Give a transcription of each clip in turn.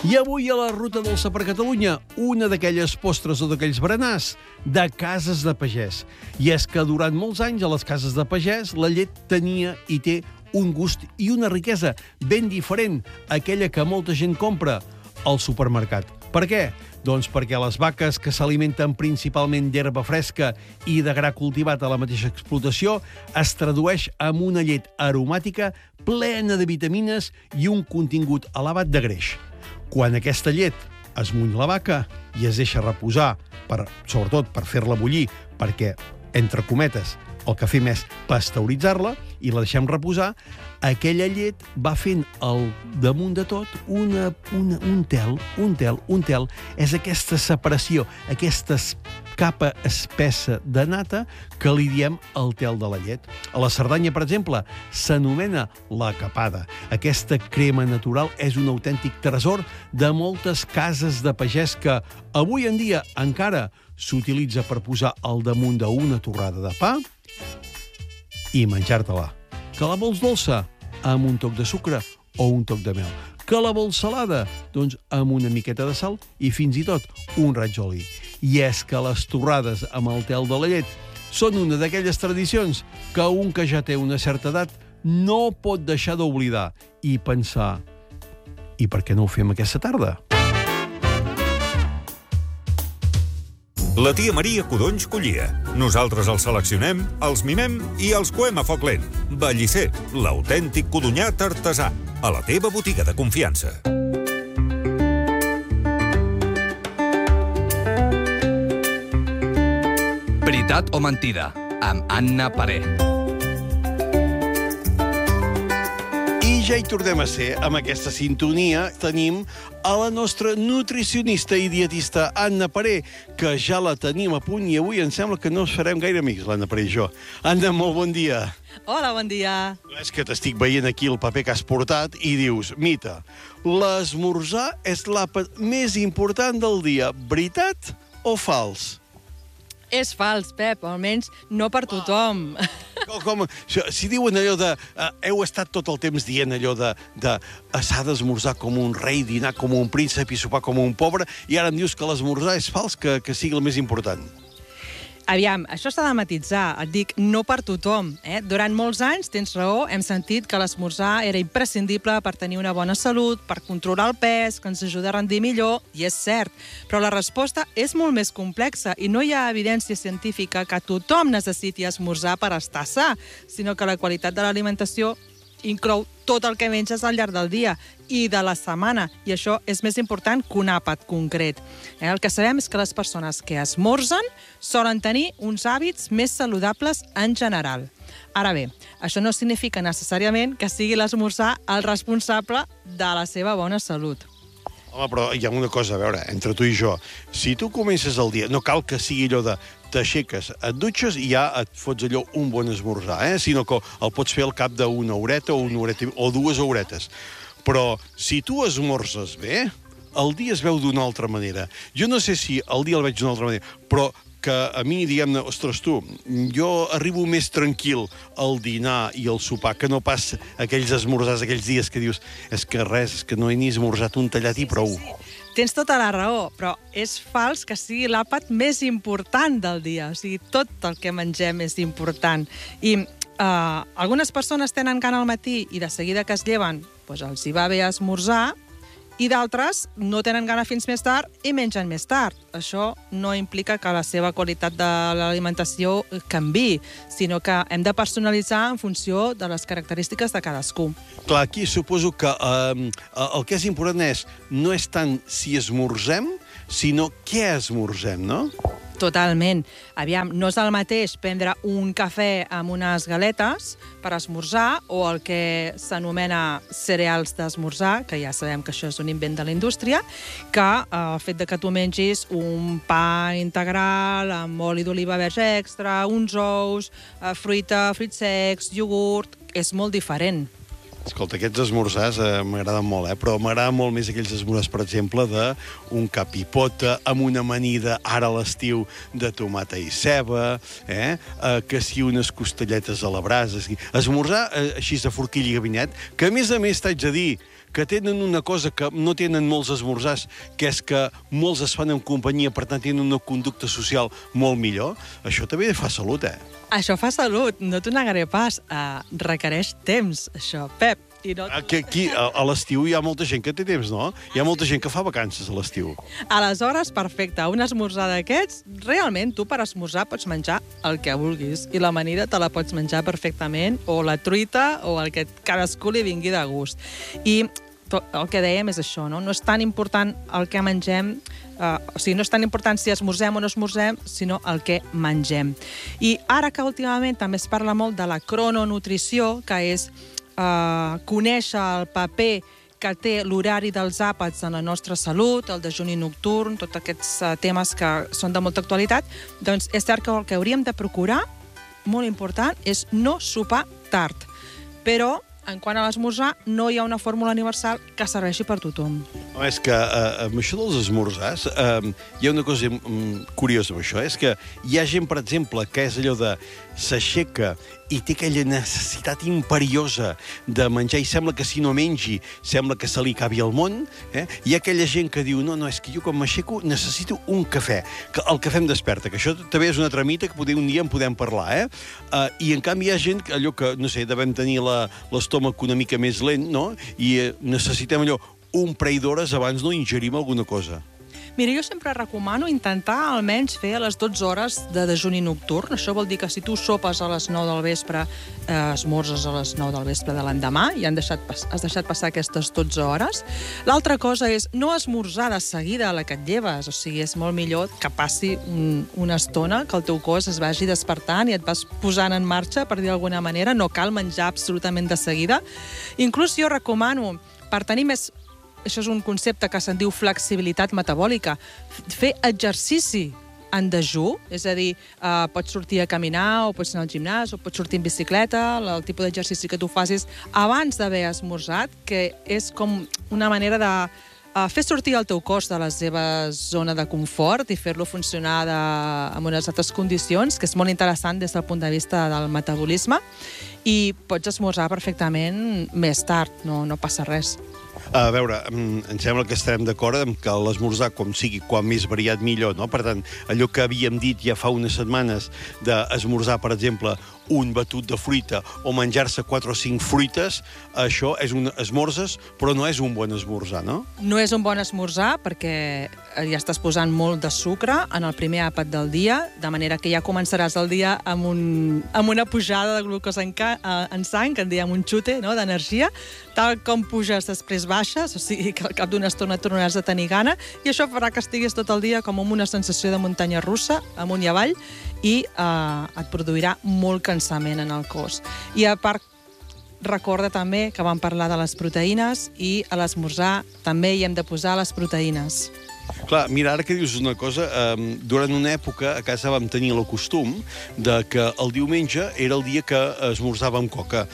I avui a la Ruta Dolça per Catalunya, una d'aquelles postres o d'aquells berenars de cases de pagès. I és que durant molts anys a les cases de pagès la llet tenia i té un gust i una riquesa ben diferent a aquella que molta gent compra al supermercat. Per què? Doncs perquè les vaques que s'alimenten principalment d'herba fresca i de gra cultivat a la mateixa explotació es tradueix en una llet aromàtica plena de vitamines i un contingut elevat de greix. Quan aquesta llet es muny la vaca i es deixa reposar, sobretot per fer-la bullir, perquè, entre cometes, el que fem és pasteuritzar-la i la deixem reposar, aquella llet va fent al damunt de tot un tel. És aquesta separació, aquesta capa espessa de nata que li diem el tel de la llet. A la Cerdanya, per exemple, s'anomena la capada. Aquesta crema natural és un autèntic tresor de moltes cases de pagès que avui en dia encara s'utilitza per posar al damunt d'una torrada de pa i menjar-te-la. Que la vols dolça? Amb un toc de sucre o un toc de mel. Que la vols salada? Doncs amb una miqueta de sal i fins i tot un raig d'oli. I és que les torrades amb el tel de la llet són una d'aquelles tradicions que un que ja té una certa edat no pot deixar d'oblidar i pensar: i per què no ho fem aquesta tarda? La tia Maria codonys collia. Nosaltres els seleccionem, els mimem i els coem a foc lent. Bellicer, l'autèntic codonyat artesà. A la teva botiga de confiança. Veritat o mentida, amb Anna Paré. I ja hi tornem a ser. Amb aquesta sintonia tenim a la nostra nutricionista i dietista Anna Paré, que ja la tenim a punt i avui em sembla que no ens farem gaire amics, l'Anna Paré i jo. Anna, molt bon dia. Hola, bon dia. És que t'estic veient aquí el paper que has portat i dius: Mita, l'esmorzar és l'àpat més important del dia. Veritat o fals? És fals, Pep, almenys no per tothom. Si diuen allò de... heu estat tot el temps dient allò de s'ha d'esmorzar com un rei, dinar com un príncep i sopar com un pobre, i ara em dius que l'esmorzar és fals, que sigui el més important. Aviam, això s'ha de matitzar. Et dic, no per tothom. Durant molts anys, tens raó, hem sentit que l'esmorzar era imprescindible per tenir una bona salut, per controlar el pes, que ens ajuda a rendir millor, i és cert. Però la resposta és molt més complexa i no hi ha evidència científica que tothom necessiti esmorzar per estar sa, sinó que la qualitat de l'alimentació inclou tot el que menges al llarg del dia i de la setmana, i això és més important que un àpat concret. El que sabem és que les persones que esmorzen solen tenir uns hàbits més saludables en general. Ara bé, això no significa necessàriament que sigui l'esmorzar el responsable de la seva bona salut. Home, però hi ha una cosa, a veure, entre tu i jo. Si tu comences el dia, no cal que sigui allò de t'aixeques, et dutxes i ja et fots allò un bon esmorzar, sinó que el pots fer al cap d'una horeta o 2 horetes. Però si tu esmorzes bé, el dia es veu d'una altra manera. Jo no sé si el dia el veig d'una altra manera, però que a mi, diguem-ne, ostres, tu, jo arribo més tranquil al dinar i al sopar, que no pas aquells esmorzars, aquells dies que dius és que res, és que no he ni esmorzat un tallat i prou. Tens tota la raó, però és fals que sigui l'àpat més important del dia. O sigui, tot el que mengem és important. I algunes persones tenen gana al matí i de seguida que es lleven doncs els hi va bé esmorzar, i d'altres no tenen gana fins més tard i mengen més tard. Això no implica que la seva qualitat de l'alimentació canviï, sinó que hem de personalitzar en funció de les característiques de cadascú. Clar, aquí suposo que el que és important no és tant si esmorzem, sinó què esmorzem, no? Totalment. Aviam, no és el mateix prendre un cafè amb unes galetes per esmorzar o el que s'anomena cereals d'esmorzar, que ja sabem que això és un invent de la indústria, que el fet de que tu mengis un pa integral amb oli d'oliva verge extra, uns ous, fruita, fruits secs, iogurt, és molt diferent. Escolta, aquests esmorzars m'agraden molt, però m'agraden molt més aquells esmorzars, per exemple, d'un capipota amb una amanida, ara a l'estiu, de tomata i ceba, que si unes costelletes a la brasa. Esmorzar així de forquilla i gabinet, que a més t'haig de dir que tenen una cosa que no tenen molts esmorzars, que és que molts es fan en companyia, per tant tenen una conducta social molt millor. Això també fa salut, eh? Això fa salut, no t'ho negaré pas. Requereix temps, això, Pep. I no... Aquí, a l'estiu, hi ha molta gent que té temps, no? Hi ha molta gent que fa vacances a l'estiu. Aleshores, perfecte, un esmorzar d'aquests, realment tu per esmorzar pots menjar el que vulguis i l'amanida te la pots menjar perfectament, o la truita, o el que cadascú li vingui de gust. I el que dèiem és això, no? No és tan important el que mengem, o sigui, no és tan important si esmorzem o no esmorzem, sinó el que mengem. I ara que últimament també es parla molt de la crononutrició, que és conèixer el paper que té l'horari dels àpats en la nostra salut, el dejuni nocturn, tots aquests temes que són de molta actualitat, doncs és cert que el que hauríem de procurar, molt important, és no sopar tard. Però, en quant a l'esmorzar, no hi ha una fórmula universal que serveixi per tothom. És que amb això dels esmorzars hi ha una cosa curiosa amb això, és que hi ha gent, per exemple, que és allò de s'aixeca i té aquella necessitat imperiosa de menjar i sembla que si no mengi sembla que se li acabi el món. Hi ha aquella gent que diu no, és que jo quan m'aixeco necessito un cafè, que el cafè em desperta, que això també és una tramita que un dia en podem parlar. I en canvi hi ha gent, allò que, no sé, devem tenir l'estómac una mica més lent, no? I necessitem allò un parell d'hores abans no ingerim alguna cosa. Mira, jo sempre recomano intentar almenys fer a les 12 hores de dejuni nocturn. Això vol dir que si tu sopes a les 9 del vespre, esmorzes a les 9 del vespre de l'endemà i has deixat passar aquestes 12 hores. L'altra cosa és no esmorzar de seguida a la que et lleves. O sigui, és molt millor que passi una estona, que el teu cos es vagi despertant i et vas posant en marxa, per dir d'alguna manera. No cal menjar absolutament de seguida. Inclús jo recomano, per tenir més... Això és un concepte que se'n diu flexibilitat metabòlica. Fer exercici en dejú, és a dir, pots sortir a caminar, o pots anar al gimnàs, o pots sortir en bicicleta, el tipus d'exercici que tu facis abans d'haver esmorzat, que és com una manera de fer sortir el teu cos de la seva zona de confort i fer-lo funcionar en unes altres condicions, que és molt interessant des del punt de vista del metabolisme, i pots esmorzar perfectament més tard, no passa res. A veure, em sembla que estarem d'acord amb que l'esmorzar, com sigui, quan més variat millor, no? Per tant, allò que havíem dit ja fa unes setmanes d'esmorzar, per exemple, un batut de fruita o menjar-se 4 o 5 fruites, això és un esmorzes, però no és un bon esmorzar, no? No és un bon esmorzar perquè ja estàs posant molt de sucre en el primer àpat del dia, de manera que ja començaràs el dia amb una pujada de glucosa en sang, que en diem un xute, no?, d'energia. Tal com puges, després baixes, o sigui que al cap d'una estona tornaràs a tenir gana, i això farà que estiguis tot el dia com amb una sensació de muntanya russa, amunt i avall, i et produirà molt cansament en el cos. I a part, recorda també que vam parlar de les proteïnes i a l'esmorzar també hi hem de posar les proteïnes. Clar, mira, ara que dius una cosa, durant una època a casa vam tenir el costum de que el diumenge era el dia que esmorzàvem coca.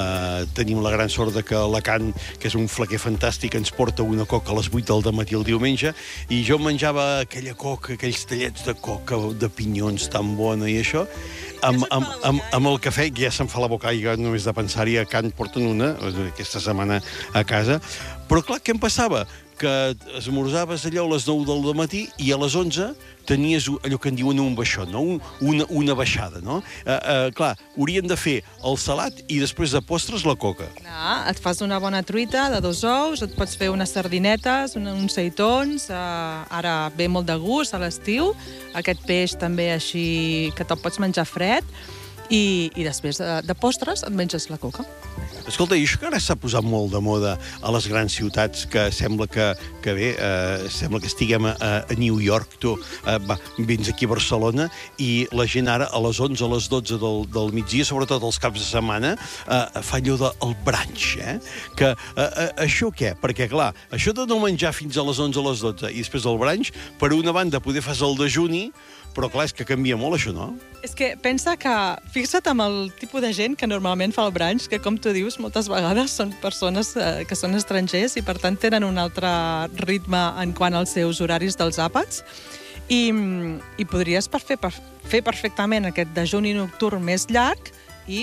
Tenim la gran sort de que Alacant, que és un flequer fantàstic, ens porta una coca a les 8 del matí el diumenge, i jo menjava aquella coca, aquells tallets de coca, de pinyons tan bona i això, amb el cafè, que ja se'm fa la boca aigua només de pensar-hi. A Can porten una aquesta setmana a casa. Però clar, què em passava? Que esmorzaves allò a les 9 del matí i a les 11 tenies allò que en diuen un baixó, no? Una baixada, no? Clar, hauríem de fer el salat i després de postres la coca. Clar, et fas una bona truita de 2 ous, et pots fer unes sardinetes, uns seitons, ara ve molt de gust a l'estiu, aquest peix també així que te'l pots menjar fred, i després de postres et menges la coca. Escolta, i això que ara s'ha posat molt de moda a les grans ciutats, que sembla que bé, sembla que estiguem a New York, tu vens aquí a Barcelona, i la gent ara a les 11, a les 12 del migdia, sobretot els caps de setmana, fa allò del brunch, que això què? Perquè, clar, això de no menjar fins a les 11, a les 12, i després del brunch, per una banda poder fas el dejuni, però clar, és que canvia molt això, no? És que pensa que, fixa't amb el tipus de gent que normalment fa el brunch, que com tu dius, moltes vegades són persones que són estrangers i per tant tenen un altre ritme en quant als seus horaris dels àpats, i podries fer perfectament aquest dejuni nocturn més llarg i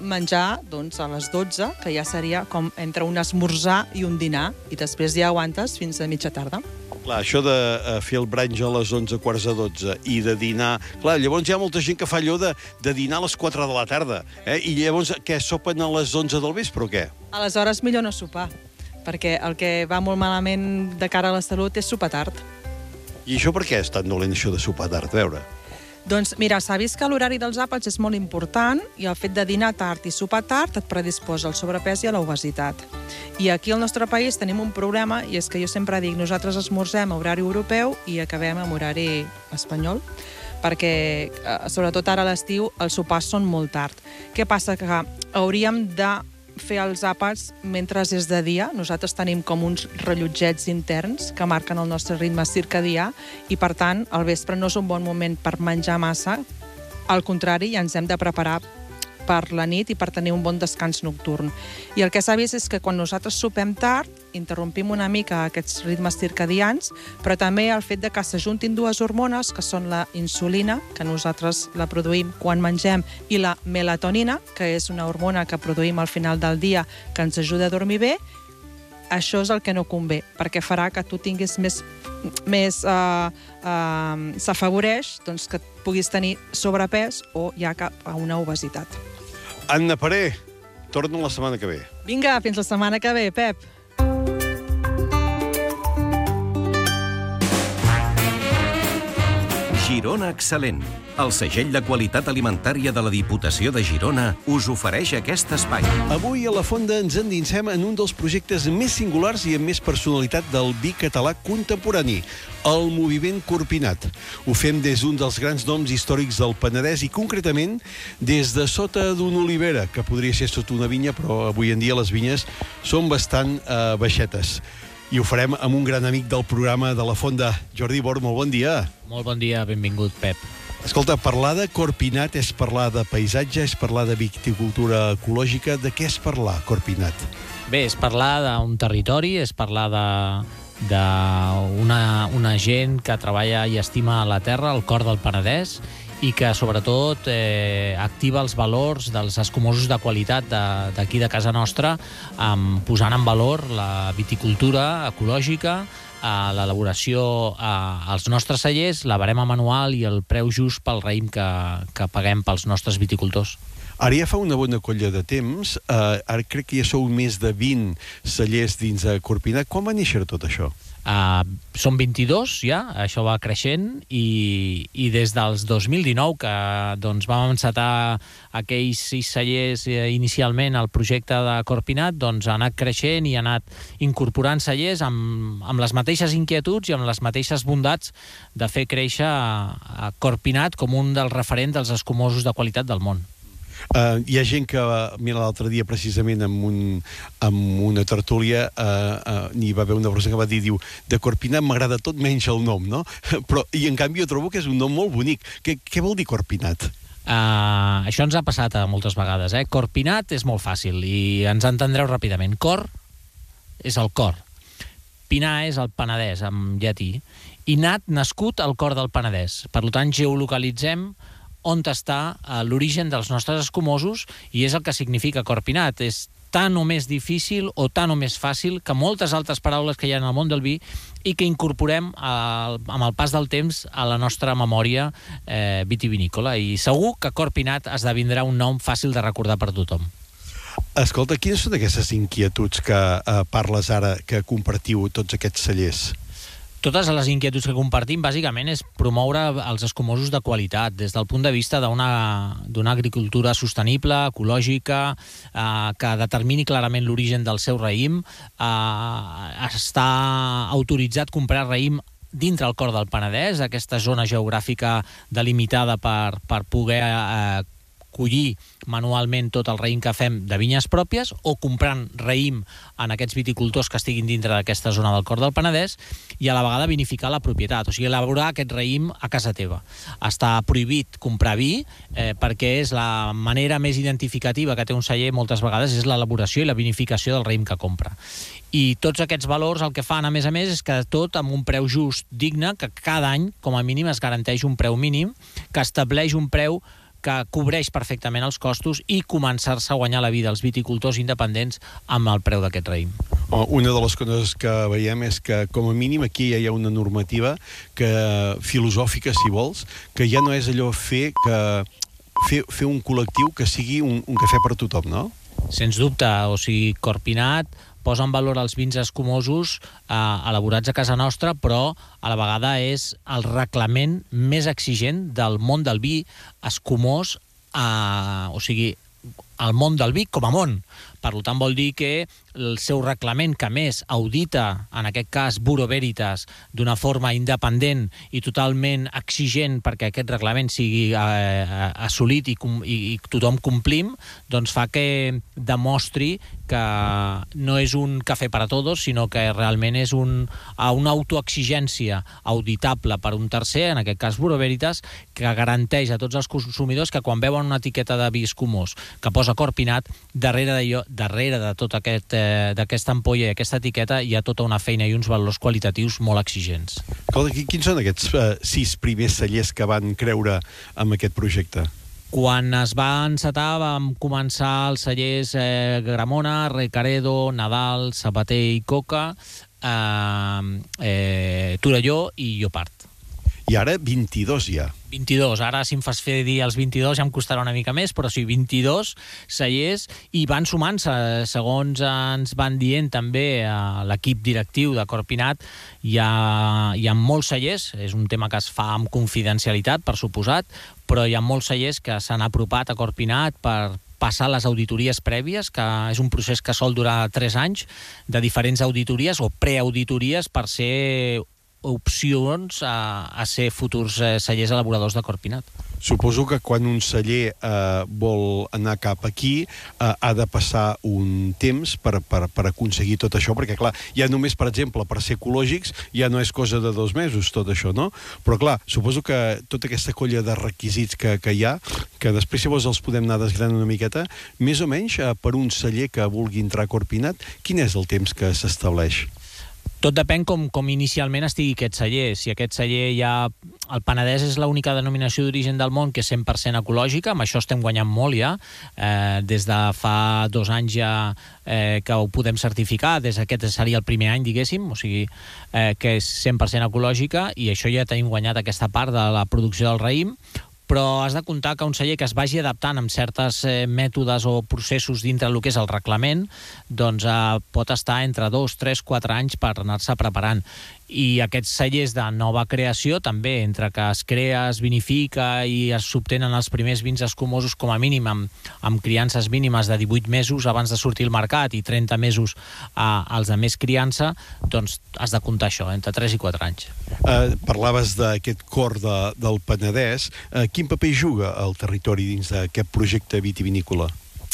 menjar doncs, a les 12, que ja seria com entre un esmorzar i un dinar, i després ja aguantes fins a mitja tarda. Clar, això de fer el brunch a les 11, quarts de 12, i de dinar... Clar, llavors hi ha molta gent que fa allò de dinar a les 4 de la tarda, i llavors, què, sopen a les 11 del vespre o què? Aleshores, millor no sopar, perquè el que va molt malament de cara a la salut és sopar tard. I això per què és tan dolent, això de sopar tard? A veure... Doncs mira, s'ha vist que l'horari dels àpats és molt important i el fet de dinar tard i sopar tard et predisposa al sobrepès i a l'obesitat. I aquí al nostre país tenim un problema, i és que jo sempre dic, nosaltres esmorzem a horari europeu i acabem amb horari espanyol, perquè sobretot ara a l'estiu els sopars són molt tard. Què passa? Que hauríem de fer els àpats mentre és de dia. Nosaltres tenim com uns rellotgets interns que marquen el nostre ritme circadià i, per tant, al vespre no és un bon moment per menjar massa. Al contrari, ja ens hem de preparar per la nit i per tenir un bon descans nocturn. I el que s'ha vist és que quan nosaltres sopem tard, interrompim una mica aquests ritmes circadians, però també el fet de que s'ajuntin dues hormones, que són la insulina, que nosaltres la produïm quan mengem, i la melatonina, que és una hormona que produïm al final del dia que ens ajuda a dormir bé. Això és el que no convé, perquè farà que tu tinguis s'afavoreix doncs, que puguis tenir sobrepès o ja cap a una obesitat. Anna Paré, torna la setmana que ve. Vinga, fins la setmana que ve, Pep. Girona Excel·lent. El segell de qualitat alimentària de la Diputació de Girona us ofereix aquest espai. Avui a La Fonda ens endinsem en un dels projectes més singulars i amb més personalitat del vi català contemporani, el moviment Corpinat. Ho fem des d'un dels grans noms històrics del Penedès i, concretament, des de sota d'una olivera, que podria ser sota una vinya, però avui en dia les vinyes són bastant baixetes. I ho farem amb un gran amic del programa de La Fonda, Jordi Bor. Molt bon dia. Molt bon dia, benvingut, Pep. Escolta, parlar de Corpinat és parlar de paisatge, és parlar de viticultura ecològica. De què és parlar, Corpinat? Bé, és parlar d'un territori, és parlar d'una gent que treballa i estima la terra, el cor del Penedès, i que, sobretot, activa els valors dels escumosos de qualitat d'aquí de casa nostra, posant en valor la viticultura ecològica, l'elaboració als nostres cellers, la barema manual i el preu just pel raïm que paguem pels nostres viticultors. Ara ja fa una bona colla de temps, ara crec que ja sou més de 20 cellers dins de Corpinat. Quan va néixer tot això? Som 22 ja, això va creixent, i des dels 2019 que doncs, vam encetar aquells 6 cellers inicialment al projecte de Corpinat, doncs ha anat creixent i ha anat incorporant cellers amb les mateixes inquietuds i amb les mateixes bondats de fer créixer a Corpinat com un dels referents dels escumosos de qualitat del món. Hi ha gent que, mira, l'altre dia precisament en una tertúlia n'hi va haver una persona que va dir, diu, de Corpinat m'agrada tot menys el nom, no? Però, i en canvi jo trobo que és un nom molt bonic. Què vol dir Corpinat? Això ens ha passat moltes vegades. Corpinat és molt fàcil i ens entendreu ràpidament. Cor és el cor. Pinar és el Penedès, en llatí. I nat, nascut al cor del Penedès. Per tant, geolocalitzem on està l'origen dels nostres escumosos i és el que significa Corpinat. És tan o més difícil o tan o més fàcil que moltes altres paraules que hi ha en el món del vi i que incorporem amb el pas del temps a la nostra memòria vitivinícola. I segur que Corpinat esdevindrà un nom fàcil de recordar per tothom. Escolta, quines són aquestes inquietuds que parles ara, que compartiu tots aquests cellers? Totes les inquietuds que compartim, bàsicament, és promoure els escumosos de qualitat des del punt de vista d'una agricultura sostenible, ecològica, que determini clarament l'origen del seu raïm. Està autoritzat comprar raïm dintre el cor del Penedès, aquesta zona geogràfica delimitada per poder collir manualment tot el raïm que fem de vinyes pròpies o comprant raïm en aquests viticultors que estiguin dintre d'aquesta zona del cor del Penedès i a la vegada vinificar la propietat, o sigui, elaborar aquest raïm a casa teva. Està prohibit comprar vi perquè és la manera més identificativa que té un celler moltes vegades és l'elaboració i la vinificació del raïm que compra. I tots aquests valors el que fan, a més, és que tot amb un preu just, digne, que cada any, com a mínim, es garanteix un preu mínim, que estableix un preu que cobreix perfectament els costos i començar-se a guanyar la vida als viticultors independents amb el preu d'aquest raïm. Una de les coses que veiem és que, com a mínim, aquí ja hi ha una normativa filosòfica, si vols, que ja no és allò fer un col·lectiu que sigui un cafè per tothom, no? Sens dubte, o sigui, Corpinat posa en valor els vins escumosos elaborats a casa nostra, però a la vegada és el reglament més exigent del món del vi escumós, o sigui, el món del vi com a món. Per tant, vol dir que el seu reglament, que més audita, en aquest cas Bureau Veritas, d'una forma independent i totalment exigent perquè aquest reglament sigui assolit i tothom complim, doncs fa que demostri que no és un cafè per a tots, sinó que realment és una autoexigència auditable per un tercer, en aquest cas Bureau Veritas, que garanteix a tots els consumidors que quan veuen una etiqueta de vi escumós que posa Corpinat, darrere de tota d'aquesta ampolla i aquesta etiqueta hi ha tota una feina i uns valors qualitatius molt exigents. Quins són aquests 6 primers cellers que van creure en aquest projecte? Quan es va encetar vam començar els cellers Gramona, Recaredo, Nadal, Sabater i Coca, Torelló i Llopart. I ara 22 ja. 22. Ara, si em fas fer dir els 22, ja em costarà una mica més, però sí, 22 cellers, i van sumant-se, segons ens van dient també a l'equip directiu de Corpinat, hi ha molts cellers, és un tema que es fa amb confidencialitat, per suposat, però hi ha molts cellers que s'han apropat a Corpinat per passar les auditories prèvies, que és un procés que sol durar 3 anys, de diferents auditories o preauditories per ser opcions a ser futurs cellers elaboradors de Corpinat. Suposo que quan un celler vol anar cap aquí ha de passar un temps per aconseguir tot això, perquè clar, ja només, per exemple, per ser ecològics ja no és cosa de 2 mesos tot això, no? Però clar, suposo que tota aquesta colla de requisits que hi ha, que després llavors els podem anar desgranant una miqueta, més o menys per un celler que vulgui entrar a Corpinat, quin és el temps que s'estableix? Tot depèn com inicialment estigui aquest celler. Si aquest celler ja... El Penedès és l'única denominació d'origen del món que és 100% ecològica, amb això estem guanyant molt ja. Des de fa 2 anys ja que ho podem certificar, des d'aquest seria el primer any, diguéssim, o sigui, que és 100% ecològica, i això ja tenim guanyat aquesta part de la producció del raïm, però has de comptar que un celler que es vagi adaptant amb certes mètodes o processos dintre del que és el reglament, doncs pot estar entre 2, 3, 4 anys per anar-se preparant. I aquests cellers de nova creació també, entre que es crea, es vinifica i es s'obtenen els primers vins escumosos com a mínim amb criances mínimes de 18 mesos abans de sortir al mercat i 30 mesos als de més criança, doncs has de comptar això, entre 3 i 4 anys. Parlaves d'aquest cor del Penedès. Quin paper juga el territori dins d'aquest projecte vitivinícola?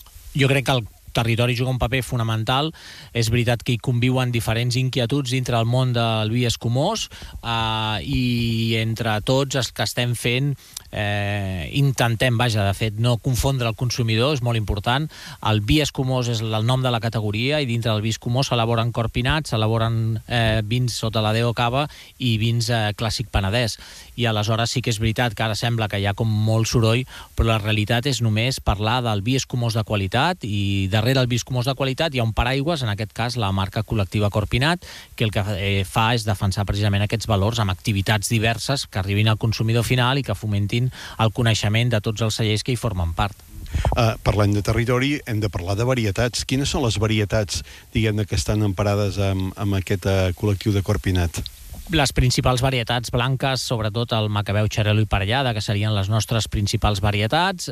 Jo crec que el territori juga un paper fonamental. És veritat que hi conviuen diferents inquietuds dintre el món del vi escumós i entre tots els que estem fent intentem, de fet, no confondre el consumidor, és molt important. El vi escumós és el nom de la categoria i dintre del vi escumós s'elaboren Corpinats, s'elaboren vins sota la DO Cava i vins clàssic penedès. I aleshores sí que és veritat que ara sembla que hi ha com molt soroll, però la realitat és només parlar del vi escumós de qualitat, i darrere el vi escumós de qualitat hi ha un paraigües, en aquest cas la marca col·lectiva Corpinat, que el que fa és defensar precisament aquests valors amb activitats diverses que arribin al consumidor final i que fomentin el coneixement de tots els cellers que hi formen part. Parlant de territori, hem de parlar de varietats. Quines són les varietats, diguem-ne, que estan emparades amb aquest col·lectiu de Corpinat? Les principals varietats blanques, sobretot el Macabeu, Xarel·lo i Parellada, que serien les nostres principals varietats.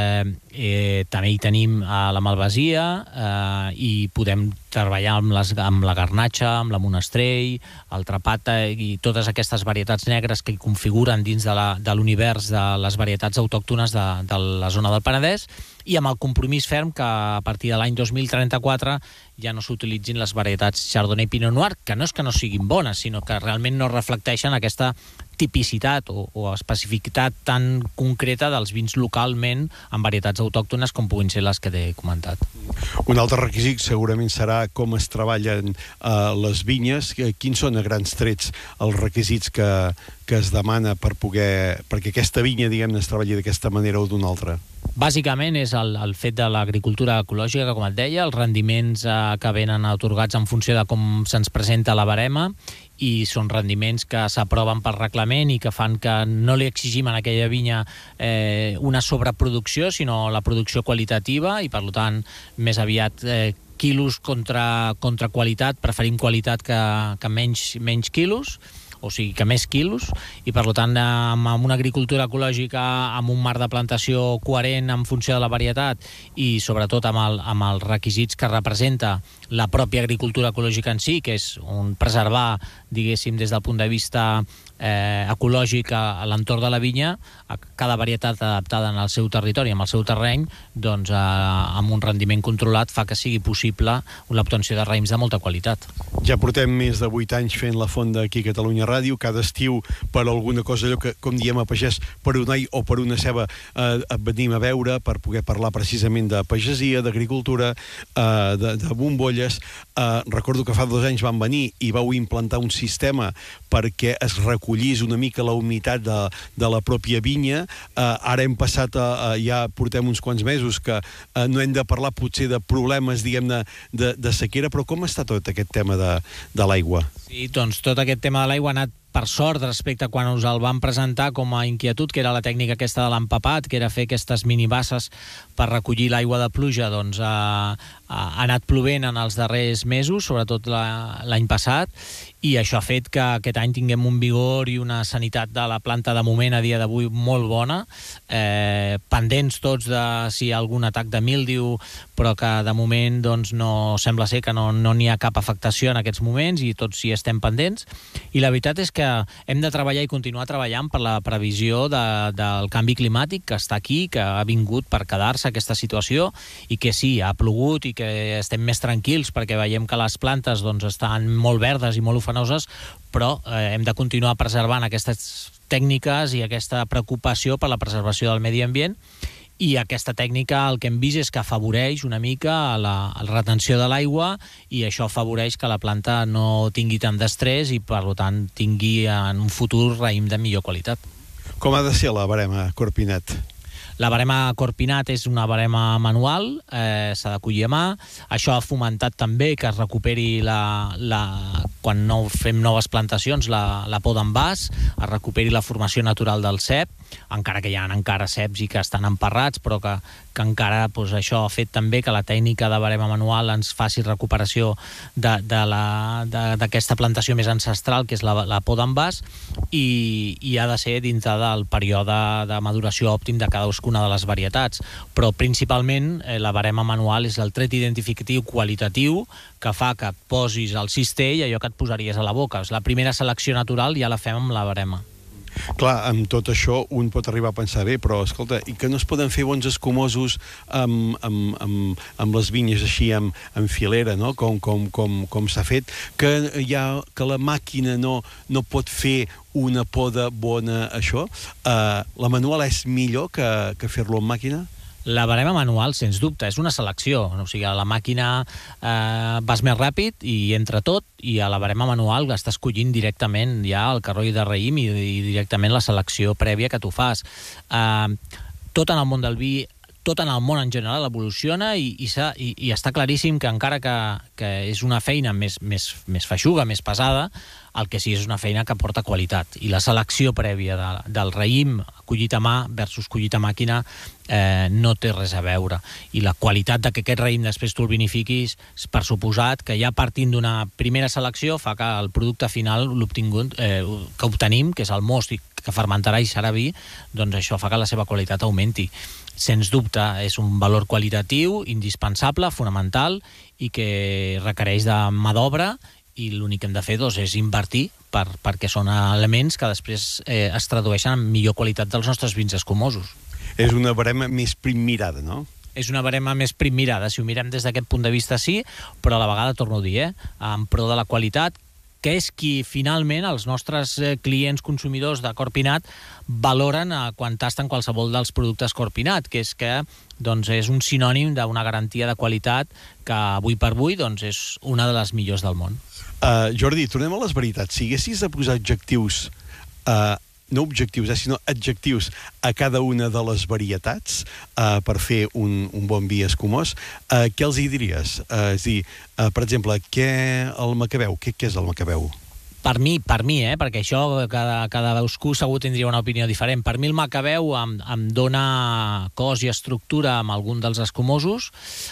També hi tenim la Malvasia i podem treballar amb la Garnatxa, amb la Monastrell, el Trapata i totes aquestes varietats negres que hi configuren dins de l'univers de les varietats autòctones de la zona del Penedès, i amb el compromís ferm que a partir de l'any 2034 ja no s'utilitzin les varietats Chardonnay i Pinot Noir, que no és que no siguin bones, sinó que realment no reflecteixen aquesta tipicitat o especificitat tan concreta dels vins localment amb varietats autòctones com puguin ser les que t'he comentat. Un altre requisit segurament serà com es treballen les vinyes. Quins són a grans trets els requisits que es demana perquè aquesta vinya, diguem-ne, es treballi d'aquesta manera o d'una altra? Bàsicament és el fet de l'agricultura ecològica, com et deia, els rendiments que venen atorgats en funció de com se'ns presenta la barema, i són rendiments que s'aproven per reglament i que fan que no li exigim a aquella vinya una sobreproducció, sinó la producció qualitativa, i per tant més aviat quilos contra qualitat, preferim qualitat que menys quilos, o sigui que més quilos, i per tant amb una agricultura ecològica, amb un marc de plantació coherent en funció de la varietat i sobretot amb els requisits que representa la pròpia agricultura ecològica en si, que és preservar, diguéssim, des del punt de vista ecològic a l'entorn de la vinya, a cada varietat adaptada en el seu territori, amb el seu terreny, doncs amb un rendiment controlat fa que sigui possible l'obtenció de raïms de molta qualitat. Ja portem més de 8 anys fent la fonda aquí a Catalunya Ràdio. Cada estiu, per alguna cosa, allò que, com diem a pagès, per un all o per una ceba venim a veure per poder parlar precisament de pagesia, d'agricultura, de bombolles. Recordo que fa 2 anys van venir i vau implantar un sistema perquè es recollís una mica la humitat de la pròpia vinya. Ara hem passat, ja portem uns quants mesos que no hem de parlar potser de problemes, diguem-ne, de sequera, però com està tot aquest tema de l'aigua? Sí, doncs tot aquest tema de l'aigua ha anat per sort respecte a quan us el vam presentar com a inquietud, que era la tècnica aquesta de l'empapat, que era fer aquestes minibasses per recollir l'aigua de pluja, doncs ha anat plovent en els darrers mesos, sobretot l'any passat, i això ha fet que aquest any tinguem un vigor i una sanitat de la planta de moment a dia d'avui molt bona, pendents tots de si hi ha algun atac de míldiu, però que de moment doncs, no sembla ser que no n'hi ha cap afectació en aquests moments i tots hi estem pendents. I la veritat és que hem de treballar i continuar treballant per la previsió del canvi climàtic que està aquí, que ha vingut per quedar-se aquesta situació, i que sí, ha plogut i que estem més tranquils perquè veiem que les plantes doncs, estan molt verdes i molt ofenoses, però hem de continuar preservant aquestes tècniques i aquesta preocupació per la preservació del medi ambient. I aquesta tècnica el que hem vist és que afavoreix una mica la retenció de l'aigua, i això afavoreix que la planta no tingui tant d'estrès i, per tant, tingui en un futur raïm de millor qualitat. Com ha de ser la barema Corpinat? La barema Corpinat és una barema manual, s'ha de collir a mà. Això ha fomentat també que es recuperi quan no fem noves plantacions, la poda d'envàs, es recuperi la formació natural del cep, encara que hi ha encara ceps i que estan emparrats, però que encara doncs, això ha fet també que la tècnica de barema manual ens faci recuperació d'aquesta plantació més ancestral, que és la poda d'envàs, i ha de ser dintre del període de maduració òptim de cadascuna de les varietats. Però principalment la barema manual és el tret identificatiu qualitatiu que fa que et posis al cistell allò que et posaries a la boca. La primera selecció natural ja la fem amb la barema. Clar, amb tot això un pot arribar a pensar bé, però escolta, i que no es poden fer bons escumosos amb les vinyes així en filera, no? Com s'ha fet, que la màquina no pot fer una poda bona, això? La manual és millor que fer-lo amb màquina? La barema manual, sens dubte, és una selecció. O sigui, a la màquina vas més ràpid i entra tot, i a la barema manual estàs collint directament ja el carroll de raïm i directament la selecció prèvia que tu fas. Tot en el món del vi, tot en el món en general evoluciona i està claríssim que encara que és una feina més feixuga, més pesada, el que sí és una feina que porta qualitat. I la selecció prèvia del raïm collit a mà versus collit a màquina no té res a veure. I la qualitat de que aquest raïm després tu el vinifiquis, per suposat que ja partint d'una primera selecció fa que el producte final que obtenim, que és el most i que fermentarà i serà vi, doncs això fa que la seva qualitat augmenti. Sens dubte, és un valor qualitatiu indispensable, fonamental, i que requereix de mà d'obra, i l'únic que hem de fer és invertir perquè són elements que després es tradueixen en millor qualitat dels nostres vins escumosos. És una barema més primmirada, no? És una barema més primmirada, si ho mirem des d'aquest punt de vista sí, però a la vegada torno a dir, en pro de la qualitat, que és qui finalment els nostres clients consumidors de Corpinat valoren quan tasten qualsevol dels productes Corpinat, que és que és un sinònim d'una garantia de qualitat que avui per avui és una de les millors del món. Jordi, tornem a les veritats. Si haguessis de posar adjectius, no objectius, sinó adjectius a cada una de les varietats per fer un bon vi escumós, què els hi diries? És a dir, per exemple, el macabeu, què és el macabeu? Per mi, perquè això cada cadascú segur tindria una opinió diferent. Per mi el macabeu em dona cos i estructura amb algun dels escumosos.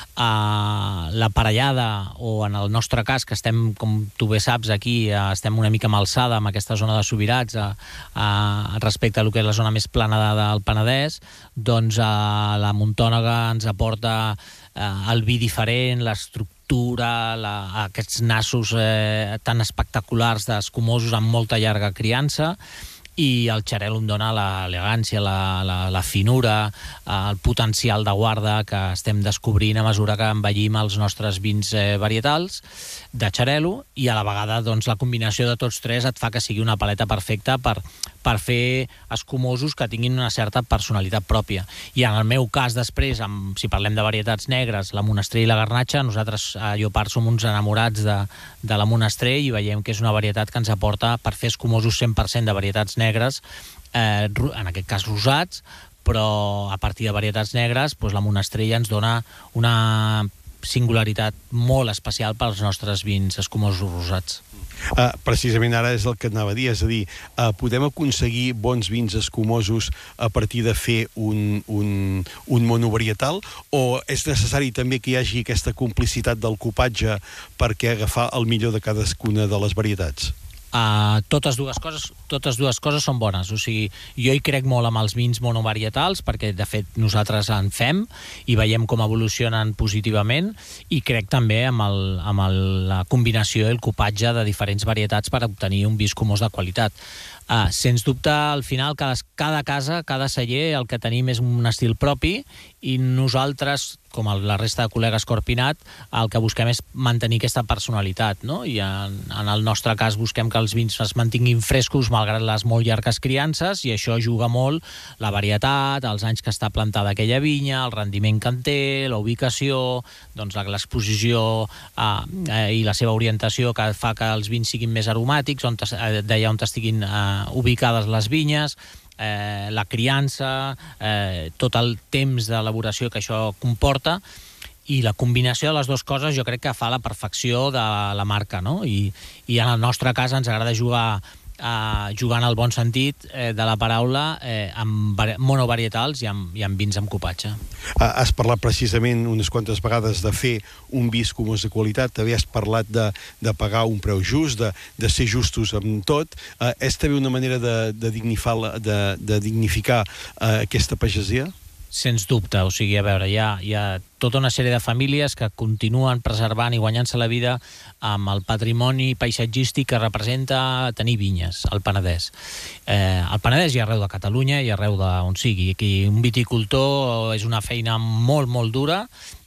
La parellada, o en el nostre cas, que estem, com tu bé saps, aquí, estem una mica amb alçada amb aquesta zona de Subirats respecte a lo que és la zona més plana del Penedès, doncs la Muntònega ens aporta el vi diferent, l'estructura, aquests nassos tan espectaculars d'escumosos amb molta llarga criança, i el xarel·lo em dona l'elegància, la finura, el potencial de guarda que estem descobrint a mesura que envellim els nostres vins varietals de xarel·lo, i a la vegada la combinació de tots tres et fa que sigui una paleta perfecta per fer escumosos que tinguin una certa personalitat pròpia. I en el meu cas després, si parlem de varietats negres, la Monastrell i la Garnatxa, nosaltres a Llopart som uns enamorats de la Monastrell i veiem que és una varietat que ens aporta per fer escumosos 100% de varietats negres, en aquest cas rosats, però a partir de varietats negres la Monastrell ens dona una singularitat molt especial pels nostres vins escumosos rosats. Precisament ara és el que anava a dir, és a dir, podem aconseguir bons vins escumosos a partir de fer un monovarietal, o és necessari també que hi hagi aquesta complicitat del cupatge perquè agafar el millor de cadascuna de les varietats? Totes dues coses són bones. O sigui, jo hi crec molt amb els vins monovarietals, perquè de fet nosaltres en fem i veiem com evolucionen positivament, i crec també amb la combinació i el cupatge de diferents varietats per obtenir un vi escumós de qualitat. Sens dubte, al final, cada casa, cada celler, el que tenim és un estil propi, i nosaltres, com la resta de col·legues Corpinat, el que busquem és mantenir aquesta personalitat, no? I en el nostre cas busquem que els vins es mantinguin frescos malgrat les molt llargues criances, i això juga molt la varietat, els anys que està plantada aquella vinya, el rendiment que en té, la ubicació, l'exposició i la seva orientació, que fa que els vins siguin més aromàtics, d'allà on estiguin ubicades les vinyes, la criança, tot el temps d'elaboració que això comporta, i la combinació de les dues coses jo crec que fa la perfecció de la marca, no? I en el nostre cas ens agrada jugar en el bon sentit de la paraula, amb monovarietals i amb vins amb cupatge. Has parlat precisament unes quantes vegades de fer un vi escumós de qualitat, també has parlat de pagar un preu just, de ser justos amb tot. És també una manera de dignificar aquesta pagesia? Sens dubte, o sigui, a veure, hi ha tota una sèrie de famílies que continuen preservant i guanyant-se la vida amb el patrimoni paisatgístic que representa tenir vinyes al Penedès. Al Penedès i arreu de Catalunya i arreu d'on sigui. Aquí un viticultor és una feina molt, molt dura,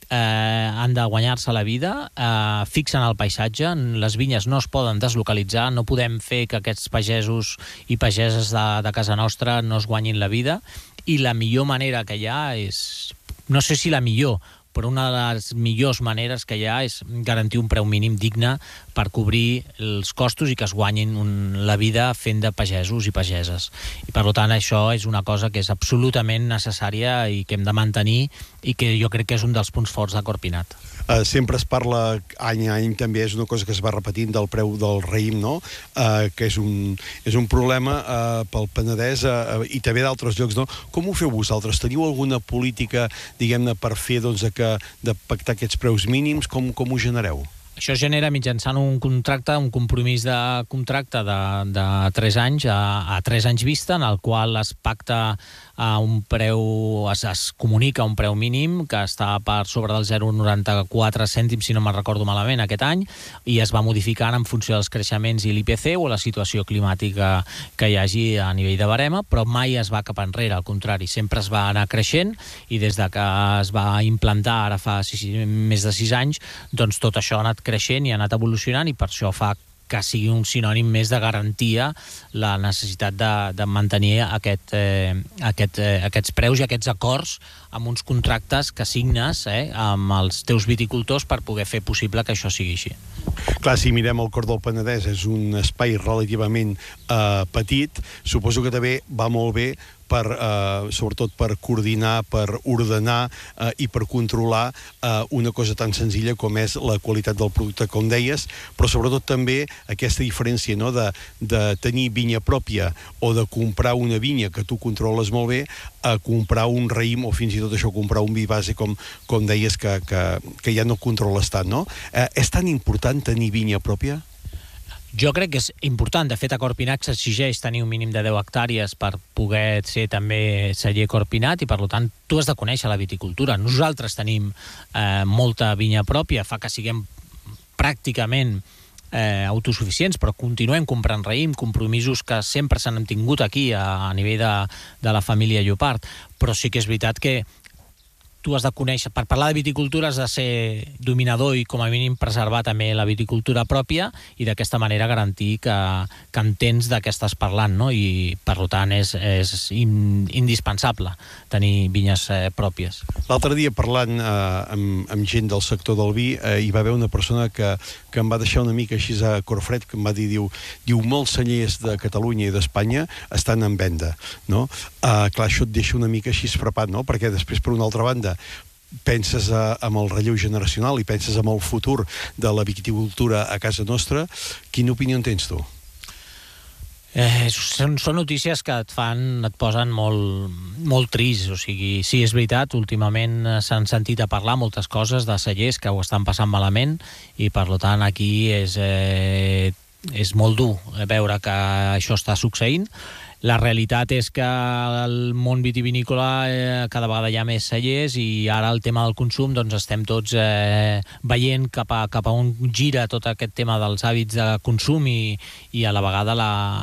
han de guanyar-se la vida, fixen el paisatge, les vinyes no es poden deslocalitzar, no podem fer que aquests pagesos i pageses de casa nostra no es guanyin la vida, i la millor manera que hi ha és, no sé si la millor, però una de les millors maneres que hi ha és garantir un preu mínim digne per cobrir els costos i que es guanyin la vida fent de pagesos i pageses. I per tant això és una cosa que és absolutament necessària i que hem de mantenir, i que jo crec que és un dels punts forts de Corpinat. Sempre es parla, any a any també és una cosa que es va repetint, del preu del raïm, no? Que és un problema pel Penedès i també d'altres llocs, no? Com ho feu vosaltres? Teniu alguna política, diguem-ne, per fer de pactar aquests preus mínims? Com ho genereu? Això es genera mitjançant un contracte, un compromís de contracte de 3 anys, a 3 anys vista, en el qual es pacta un preu, es comunica un preu mínim que està per sobre del 0,94 cèntims, si no me'n recordo malament, aquest any, i es va modificant en funció dels creixements i l'IPC o la situació climàtica que hi hagi a nivell de barema, però mai es va cap enrere, al contrari, sempre es va anar creixent, i des de que es va implantar ara fa més de 6 anys, doncs tot això ha anat creixent i ha anat evolucionant, i per això fa que sigui un sinònim més de garantia la necessitat de mantenir aquests preus i aquests acords amb uns contractes que signes amb els teus viticultors per poder fer possible que això sigui així. Clar, si mirem el Cor del Penedès, és un espai relativament petit, suposo que també va molt bé sobretot per coordinar, per ordenar i per controlar una cosa tan senzilla com és la qualitat del producte, com deies, però sobretot també aquesta diferència, no?, de tenir vinya pròpia o de comprar una vinya que tu controles molt bé a comprar un raïm o fins i tot això, comprar un vi base, com deies, que ja no controles tant, no? És tan important tenir vinya pròpia? Jo crec que és important. De fet, a Corpinat s'exigeix tenir un mínim de 10 hectàrees per poder ser també celler Corpinat i, per tant, tu has de conèixer la viticultura. Nosaltres tenim molta vinya pròpia, fa que siguem pràcticament autosuficients, però continuem comprant raïm, compromisos que sempre s'han tingut aquí a nivell de la família Llopart. Però sí que és veritat que tu has de conèixer, per parlar de viticultura has de ser dominador i com a mínim preservar també la viticultura pròpia i d'aquesta manera garantir que entens de què estàs parlant, no? I per tant és indispensable tenir vinyes pròpies. L'altre dia parlant amb gent del sector del vi hi va haver una persona que em va deixar una mica així a cor fred, que em va dir, diu molts cellers de Catalunya i d'Espanya estan en venda, no? Clar, això et deixa una mica així frapat, no? Perquè després, per una altra banda, penses en el relleu generacional i penses en el futur de la viticultura a casa nostra. Quina opinió en tens tu? Són notícies que et posen molt trist. O sigui, sí, és veritat, últimament s'han sentit a parlar moltes coses de cellers que ho estan passant malament i, per tant, aquí és molt dur veure que això està succeint. La realitat és que al món vitivinícola cada vegada hi ha més cellers i ara el tema del consum doncs estem tots veient cap a on gira tot aquest tema dels hàbits de consum i a la vegada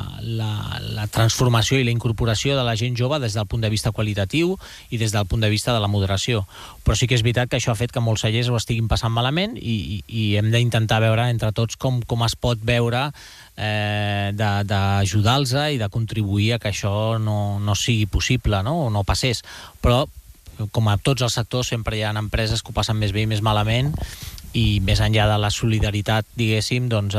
la transformació i la incorporació de la gent jove des del punt de vista qualitatiu i des del punt de vista de la moderació. Però sí que és veritat que això ha fet que molts cellers ho estiguin passant malament i hem d'intentar veure entre tots com es pot veure d'ajudar-los i de contribuir a que això no sigui possible, no? O no passés. Però, com a tots els sectors, sempre hi ha empreses que ho passen més bé i més malament i més enllà de la solidaritat, diguéssim, doncs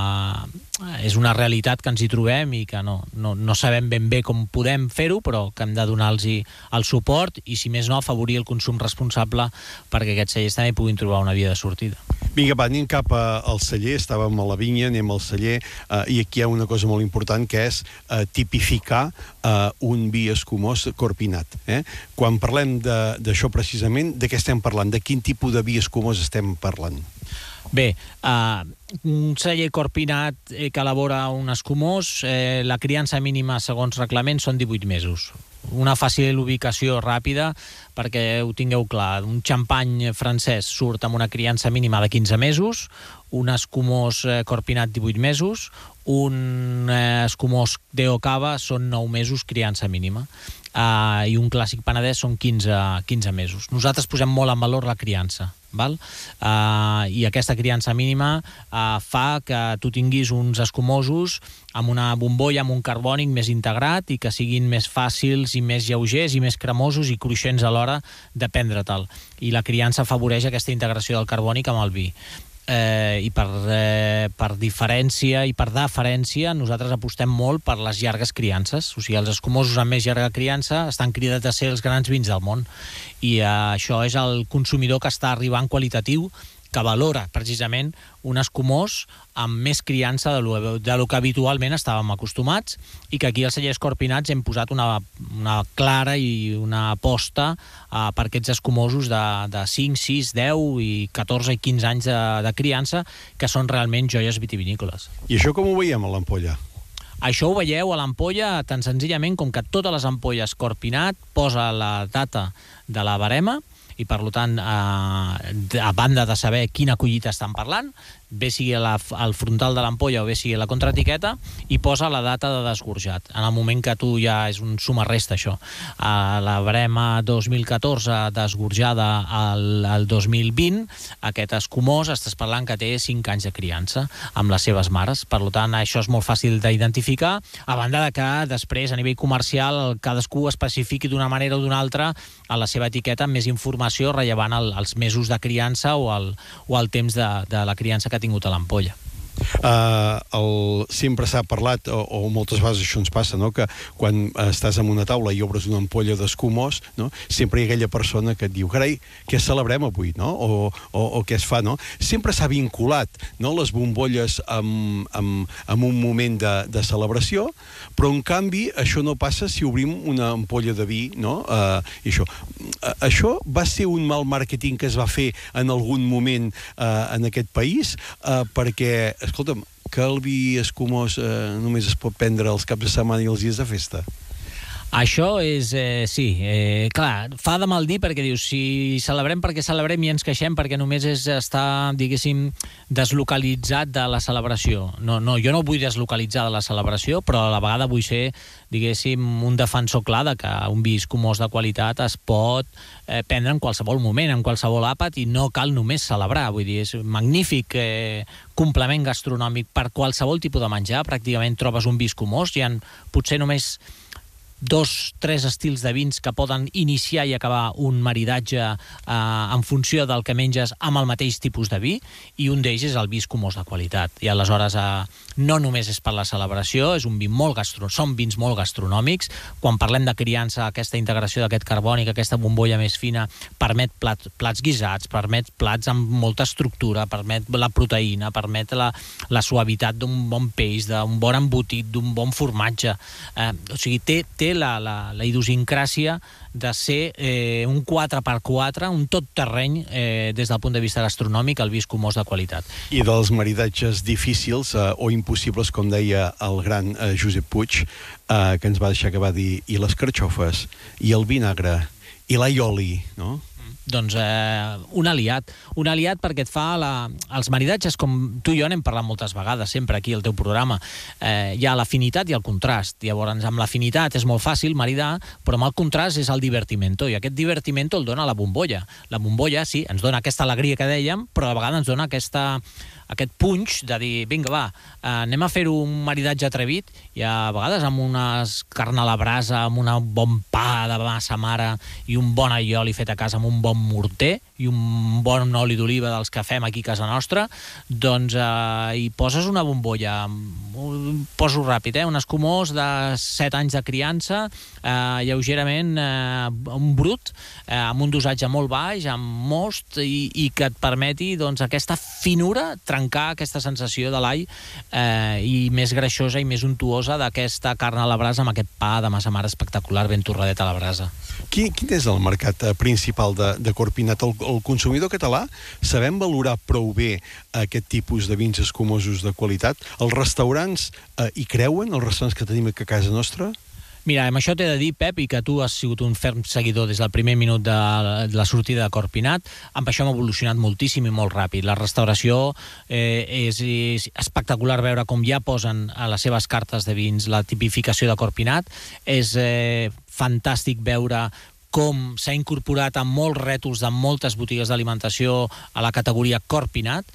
és una realitat que ens hi trobem i que no sabem ben bé com podem fer-ho, però que hem de donar-los el suport i, si més no, afavorir el consum responsable perquè aquests cellers també puguin trobar una via de sortida. Vinga, va, anem cap al celler, estàvem a la vinya, anem al celler, i aquí hi ha una cosa molt important que és tipificar un vi escumós Corpinat. Quan parlem d'això precisament, de què estem parlant? De quin tipus de vi escumós estem parlant? Bé, un celler Corpinat que elabora un escumós, la criança mínima segons reglament són 18 mesos. Una fàcil ubicació ràpida perquè ho tingueu clar. Un xampany francès surt amb una criança mínima de 15 mesos, un escumós Corpinat 18 mesos, un escumós DO Cava són 9 mesos criança mínima. I un clàssic penedès són 15 mesos. Nosaltres posem molt en valor la criança, val? I aquesta criança mínima fa que tu tinguis uns escumosos amb una bombolla, amb un carbònic més integrat i que siguin més fàcils i més lleugers i més cremosos i cruixents a l'hora de prendre-te'l. I la criança afavoreix aquesta integració del carbònic amb el vi. I per diferència i per deferència nosaltres apostem molt per les llargues criances. O sigui, els escumosos amb més llarga criança estan cridats a ser els grans vins del món i això és el consumidor que està arribant qualitatiu, que valora precisament un escumós amb més criança de lo que habitualment estàvem acostumats i que aquí als cellers Corpinats hem posat una clara i una aposta per aquests escumosos de 5, 6, 10 i 14 i 15 anys de criança que són realment joies vitivinícoles. I això com ho veiem a l'ampolla? Això ho veieu a l'ampolla tan senzillament com que totes les ampolles Corpinat posa la data de la barema i, per tant, a banda de saber quina collita estan parlant, bé sigui al frontal de l'ampolla o bé sigui a la contraetiqueta, i posa la data de desgorjat. En el moment que tu ja és un suma-resta, això. La barema 2014 desgorjada al 2020, aquest escumós estàs parlant que té 5 anys de criança amb les seves mares. Per tant, això és molt fàcil d'identificar, a banda de que després, a nivell comercial, cadascú especifiqui d'una manera o d'una altra a la seva etiqueta amb més informació rellevant els mesos de criança o el temps de la criança que ha tingut a l'ampolla. Sempre s'ha parlat, o moltes vegades això ens passa, no? Que quan estàs en una taula i obres una ampolla d'escumós, no? Sempre hi ha aquella persona que et diu, carai, què celebrem avui, no? O què es fa, no? Sempre s'ha vinculat, no?, les bombolles amb un moment de celebració, però en canvi això no passa si obrim una ampolla de vi, no? I això va ser un mal màrqueting que es va fer en algun moment en aquest país, perquè, escolta'm, que el vi escumós només es pot prendre els caps de setmana i els dies de festa. Això és, sí, clar, fa de mal dir perquè dius, si celebrem perquè celebrem i ens queixem perquè només és estar, diguéssim, deslocalitzat de la celebració. No, jo no vull deslocalitzar de la celebració, però a la vegada vull ser, diguéssim, un defensor clar de que un vi escumós de qualitat es pot prendre en qualsevol moment, en qualsevol àpat, i no cal només celebrar. Vull dir, és magnífic complement gastronòmic per qualsevol tipus de menjar. Pràcticament trobes un vi escumós, hi ha potser només 2-3 estils de vins que poden iniciar i acabar un maridatge en funció del que menges amb el mateix tipus de vi, i un d'ells és el vi escumós de qualitat. I aleshores no només és per la celebració, és un vi són vins molt gastronòmics. Quan parlem de criança, aquesta integració d'aquest carbònic, aquesta bombolla més fina, permet plats guisats, permet plats amb molta estructura, permet la proteïna, permet la suavitat d'un bon peix, d'un bon embotit, d'un bon formatge. O sigui, té la idiosincràsia de ser un 4x4, un tot terreny des del punt de vista gastronòmic, el vi escumós de qualitat. I dels maridatges difícils o impossibles, com deia el gran Josep Puig, que ens va deixar, que va dir, i les carxofes, i el vinagre, i l'aioli, no? Doncs un aliat perquè et fa els maridatges, com tu i jo n'hem parlat moltes vegades, sempre aquí al teu programa. Hi ha l'afinitat i el contrast. Llavors, amb l'afinitat és molt fàcil maridar, però amb el contrast és el divertimento, i aquest divertimento el dona la bombolla. La bombolla, sí, ens dona aquesta alegria que dèiem, però a vegades ens dona aquest punx de dir, vinga, va, anem a fer un maridatge atrevit, i a vegades amb unes carn a la brasa, amb un bon pa de massa mare i un bon aioli fet a casa amb un bon morter i un bon oli d'oliva dels que fem aquí a casa nostra, doncs hi poses una bombolla, poso ràpid, un escumós de 7 anys de criança, lleugerament un brut, amb un dosatge molt baix, amb most, i que et permeti aquesta finura, trencar aquesta sensació de l'all i més greixosa i més untuosa d'aquesta carn a la brasa amb aquest pa de massa mare espectacular ben torradet a la brasa. Quin és el mercat principal de Corpinat? El consumidor català sabem valorar prou bé aquest tipus de vins escumosos de qualitat? Els restaurants hi creuen, els restaurants que tenim aquí a casa nostra? Mira, amb això t'he de dir, Pep, i que tu has sigut un ferm seguidor des del primer minut de la sortida de Corpinat, amb això hem evolucionat moltíssim i molt ràpid. La restauració és espectacular veure com ja posen a les seves cartes de vins la tipificació de Corpinat. És fantàstic veure com s'ha incorporat a molts rètols de moltes botigues d'alimentació a la categoria Corpinat,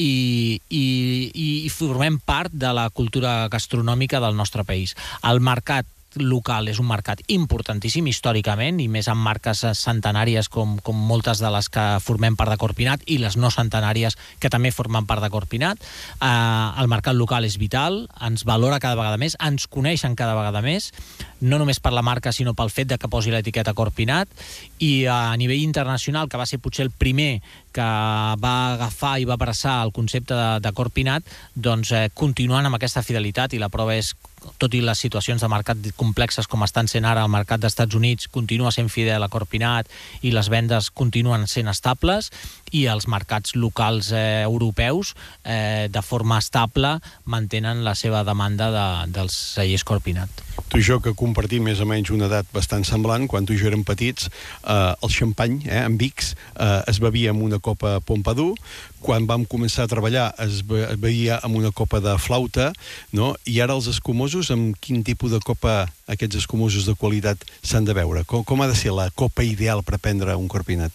i formem part de la cultura gastronòmica del nostre país. El mercat local és un mercat importantíssim històricament, i més amb marques centenàries com moltes de les que formem part de Corpinat, i les no centenàries que també formen part de Corpinat. El mercat local és vital, ens valora cada vegada més, ens coneixen cada vegada més, no només per la marca sinó pel fet de que posi l'etiqueta Corpinat, i a nivell internacional, que va ser potser el primer que va agafar i va abraçar el concepte de Corpinat, doncs continuant amb aquesta fidelitat, i la prova és, tot i les situacions de mercat complexes com estan sent ara, el mercat dels Estats Units continua sent fidel a Corpinat i les vendes continuen sent estables, i els mercats locals europeus de forma estable mantenen la seva demanda dels cellers Corpinat. Tu i jo, que compartim més o menys una edat bastant semblant, quan tu i jo érem petits, el xampany, amb Vicks, es bevia amb una copa Pompadour. Quan vam començar a treballar es bevia amb una copa de flauta, no? I ara els escumosos, amb quin tipus de copa aquests escumosos de qualitat s'han de beure? Com ha de ser la copa ideal per prendre un corpinat?